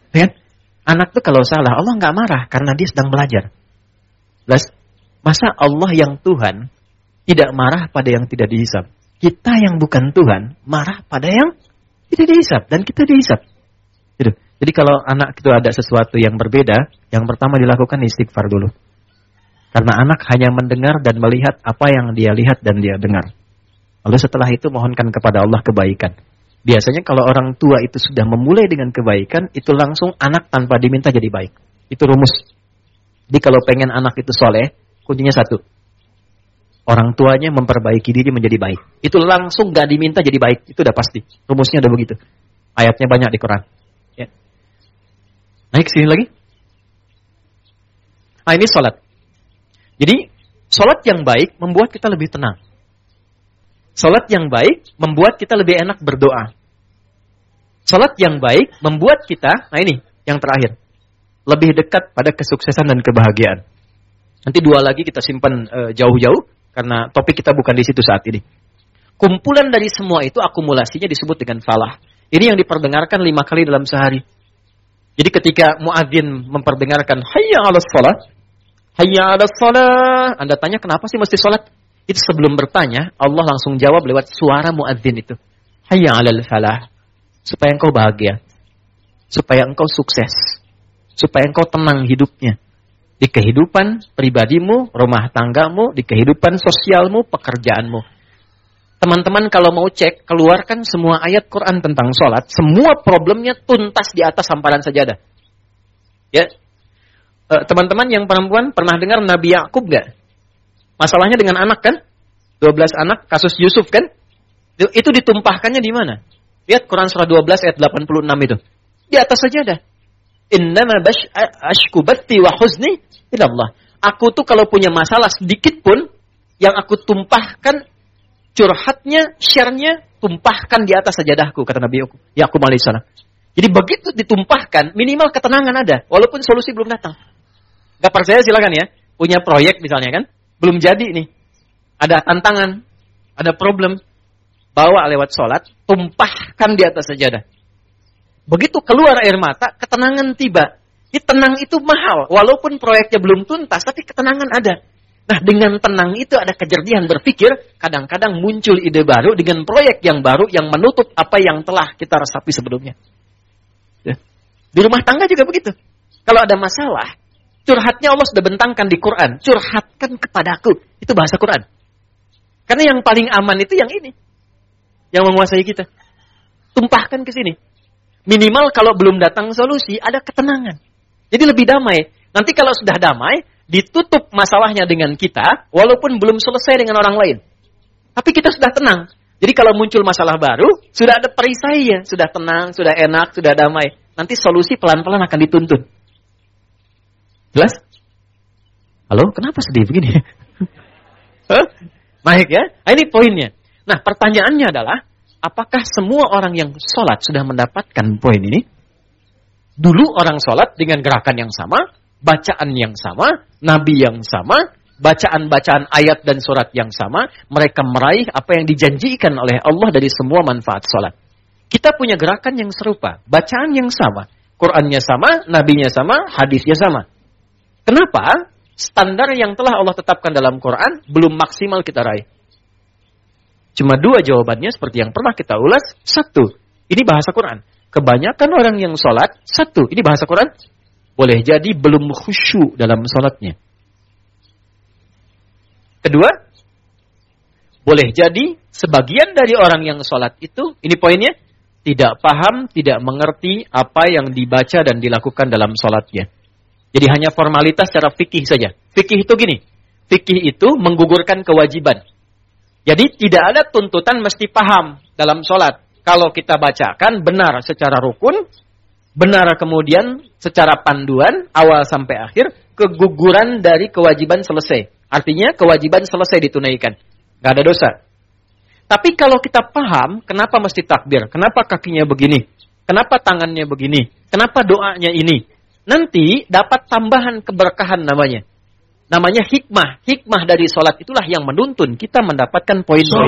Ya? Anak tuh kalau salah, Allah nggak marah karena dia sedang belajar. Masa Allah yang Tuhan tidak marah pada yang tidak dihisab? Kita yang bukan Tuhan marah pada yang tidak dihisab dan kita dihisab. Gitu. Jadi kalau anak itu ada sesuatu yang berbeda, yang pertama dilakukan istighfar dulu. Karena anak hanya mendengar dan melihat apa yang dia lihat dan dia dengar. Lalu setelah itu mohonkan kepada Allah kebaikan. Biasanya kalau orang tua itu sudah memulai dengan kebaikan, itu langsung anak tanpa diminta jadi baik. Itu rumus. Jadi kalau pengen anak itu soleh, kuncinya satu. Orang tuanya memperbaiki diri menjadi baik. Itu langsung gak diminta jadi baik. Itu udah pasti. Rumusnya udah begitu. Ayatnya banyak di Quran. Ya. Naik sini lagi. Ini sholat. Jadi, sholat yang baik membuat kita lebih tenang. Sholat yang baik membuat kita lebih enak berdoa. Sholat yang baik membuat kita, ini yang terakhir, lebih dekat pada kesuksesan dan kebahagiaan. Nanti dua lagi kita simpan jauh-jauh, karena topik kita bukan di situ saat ini. Kumpulan dari semua itu akumulasinya disebut dengan falah. Ini yang diperdengarkan 5 kali dalam sehari. Jadi ketika muadzin memperdengarkan hayya 'alas shalah, hayya 'alas shalah, Anda tanya kenapa sih mesti salat? Itu sebelum bertanya, Allah langsung jawab lewat suara muadzin itu. Hayya 'alal falah. Supaya engkau bahagia. Supaya engkau sukses. Supaya engkau tenang hidupnya. Di kehidupan pribadimu, rumah tanggamu, di kehidupan sosialmu, pekerjaanmu. Teman-teman kalau mau cek, keluarkan semua ayat Quran tentang sholat. Semua problemnya tuntas di atas hamparan sajadah. Ya, teman-teman yang perempuan pernah dengar Nabi Yakub nggak? Masalahnya dengan anak kan? 12 anak, kasus Yusuf kan? Itu ditumpahkannya di mana? Lihat Quran surah 12 ayat 86 itu. Di atas sajadah. Innama ashku bathi wa huzni ilallah. Aku tuh kalau punya masalah sedikit pun, yang aku tumpahkan, curhatnya, share-nya, tumpahkan di atas sajadahku, kata Nabi Yakub alaihissalam. Jadi begitu ditumpahkan, minimal ketenangan ada, walaupun solusi belum datang. Gak percaya silakan ya, punya proyek misalnya kan, belum jadi nih, ada tantangan, ada problem, bawa lewat sholat, tumpahkan di atas sajadah. Begitu keluar air mata, ketenangan tiba. Tenang itu mahal, walaupun proyeknya belum tuntas, tapi ketenangan ada. Nah, dengan tenang itu ada kejernihan berpikir, kadang-kadang muncul ide baru dengan proyek yang baru yang menutup apa yang telah kita resapi sebelumnya. Ya. Di rumah tangga juga begitu. Kalau ada masalah, curhatnya Allah sudah bentangkan di Quran. Curhatkan kepadaku. Itu bahasa Quran. Karena yang paling aman itu yang ini. Yang menguasai kita. Tumpahkan ke sini. Minimal kalau belum datang solusi, ada ketenangan. Jadi lebih damai. Nanti kalau sudah damai, ditutup masalahnya dengan kita, walaupun belum selesai dengan orang lain. Tapi kita sudah tenang. Jadi kalau muncul masalah baru, sudah ada perisainya. Sudah tenang, sudah enak, sudah damai. Nanti solusi pelan-pelan akan dituntun. Jelas? Halo, kenapa sedih begini? Baik ya, ini poinnya. Nah, pertanyaannya adalah, apakah semua orang yang sholat sudah mendapatkan poin ini? Dulu orang sholat dengan gerakan yang sama, bacaan yang sama, nabi yang sama, bacaan-bacaan ayat dan surat yang sama, mereka meraih apa yang dijanjikan oleh Allah dari semua manfaat sholat. Kita punya gerakan yang serupa, bacaan yang sama, Qur'annya sama, nabinya sama, hadisnya sama. Kenapa? Standar yang telah Allah tetapkan dalam Quran belum maksimal kita raih. Cuma 2 jawabannya seperti yang pernah kita ulas. 1, ini bahasa Quran. Kebanyakan orang yang sholat, 1, ini bahasa Quran, boleh jadi belum khusyuk dalam sholatnya. 2, boleh jadi sebagian dari orang yang sholat itu, ini poinnya, tidak paham, tidak mengerti apa yang dibaca dan dilakukan dalam sholatnya. Jadi hanya formalitas secara fikih saja. Fikih itu gini, fikih itu menggugurkan kewajiban. Jadi tidak ada tuntutan mesti paham dalam sholat. Kalau kita bacakan benar secara rukun, benar kemudian secara panduan, awal sampai akhir, keguguran dari kewajiban selesai. Artinya kewajiban selesai ditunaikan. Gak ada dosa. Tapi kalau kita paham, kenapa mesti takbir? Kenapa kakinya begini? Kenapa tangannya begini? Kenapa doanya ini? Nanti dapat tambahan keberkahan namanya. Namanya hikmah. Hikmah dari sholat itulah yang menuntun kita mendapatkan poin-poin